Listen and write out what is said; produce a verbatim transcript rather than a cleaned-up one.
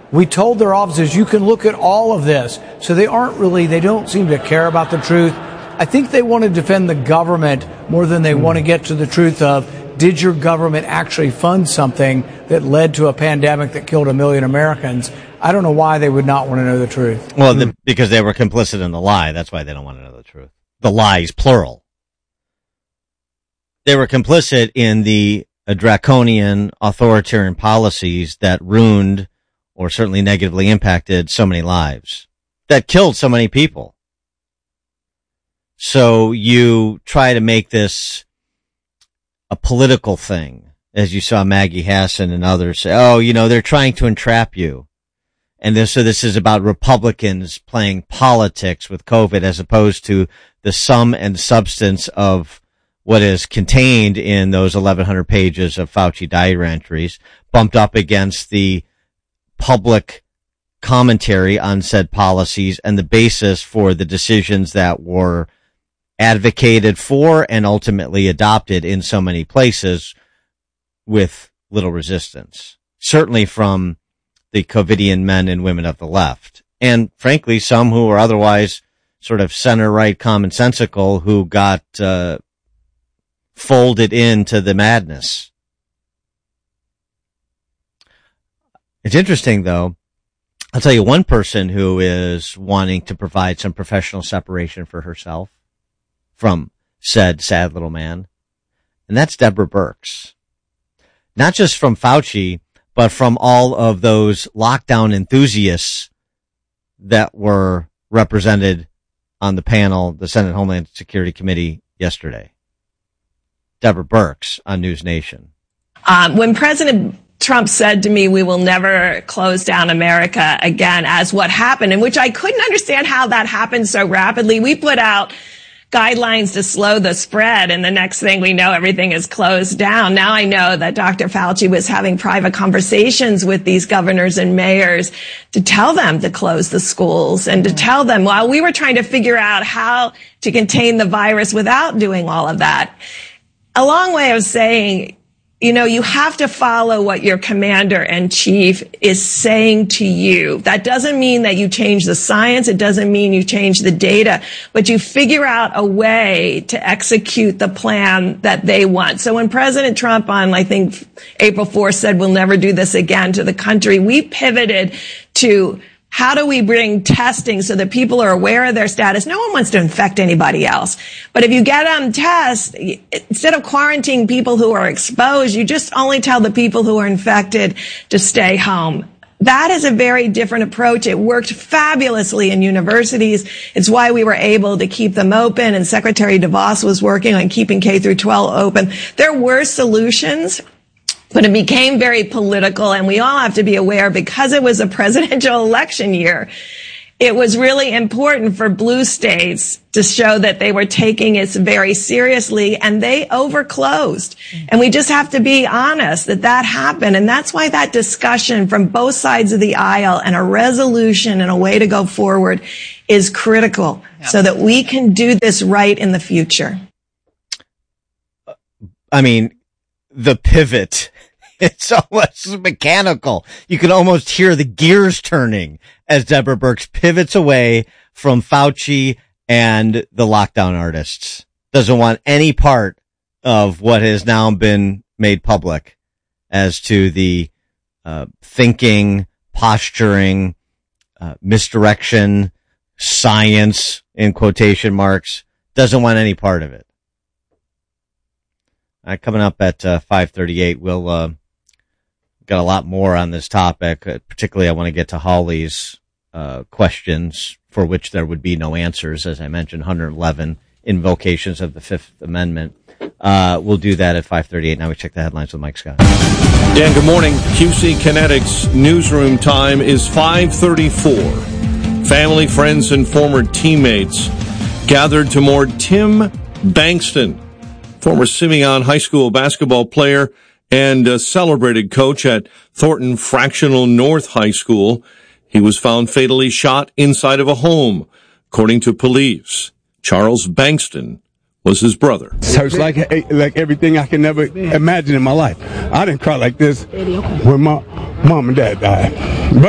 We told their offices, you can look at all of this. So they aren't really, they don't seem to care about the truth. I think they want to defend the government more than they mm. want to get to the truth of, did your government actually fund something that led to a pandemic that killed a million Americans? I don't know why they would not want to know the truth. Well, the, because they were complicit in the lie. That's why they don't want to know the truth. The lies, plural. They were complicit in the uh, draconian authoritarian policies that ruined or certainly negatively impacted so many lives, that killed so many people. So you try to make this a political thing, as you saw Maggie Hassan and others say, oh, you know, they're trying to entrap you. And this, so this is about Republicans playing politics with COVID as opposed to the sum and substance of what is contained in those eleven hundred pages of Fauci diary entries, bumped up against the public commentary on said policies and the basis for the decisions that were advocated for and ultimately adopted in so many places with little resistance, certainly from the COVIDian men and women of the left. And frankly, some who are otherwise sort of center-right commonsensical who got uh, folded into the madness. It's interesting, though. I'll tell you one person who is wanting to provide some professional separation for herself from said sad little man, and that's Deborah Birx. Not just from Fauci, but from all of those lockdown enthusiasts that were represented on the panel, the Senate Homeland Security Committee yesterday. Deborah Birx on News Nation. Um, when President Trump said to me, we will never close down America again, as what happened, in which I couldn't understand how that happened so rapidly. We put out guidelines to slow the spread, and the next thing we know, everything is closed down. Now I know that Doctor Fauci was having private conversations with these governors and mayors to tell them to close the schools and to tell them, while we were trying to figure out how to contain the virus without doing all of that. A long way of saying, you know, you have to follow what your commander in chief is saying to you. That doesn't mean that you change the science. It doesn't mean you change the data, but you figure out a way to execute the plan that they want. So when President Trump on, I think, April fourth said we'll never do this again to the country, we pivoted to how do we bring testing so that people are aware of their status? No one wants to infect anybody else. But if you get them tests, instead of quarantining people who are exposed, you just only tell the people who are infected to stay home. That is a very different approach. It worked fabulously in universities. It's why we were able to keep them open, and Secretary DeVos was working on keeping K through twelve open. There were solutions, but it became very political, and we all have to be aware, because it was a presidential election year, it was really important for blue states to show that they were taking it very seriously, and they overclosed. And we just have to be honest that that happened, and that's why that discussion from both sides of the aisle and a resolution and a way to go forward is critical, yeah, so that we can do this right in the future. I mean, the pivot, it's almost mechanical. You can almost hear the gears turning as Deborah Birx pivots away from Fauci and the lockdown artists. Doesn't want any part of what has now been made public as to the uh, thinking, posturing, uh, misdirection, science, in quotation marks. Doesn't want any part of it. Uh, coming up at uh, five thirty-eight, we'll uh, got a lot more on this topic. Uh, particularly, I want to get to Hawley's uh, questions, for which there would be no answers. As I mentioned, one hundred eleven invocations of the Fifth Amendment. Uh, we'll do that at five thirty-eight. Now we check the headlines with Mike Scott. Dan, good morning. Q C Kinetics newsroom time is five thirty-four. Family, friends, and former teammates gathered to mourn Tim Bankston, former Simeon High School basketball player and a celebrated coach at Thornton Fractional North High School. He was found fatally shot inside of a home, according to police. Charles Bankston was his brother. So it's like like everything I can never imagine in my life. I didn't cry like this when my mom and dad died. But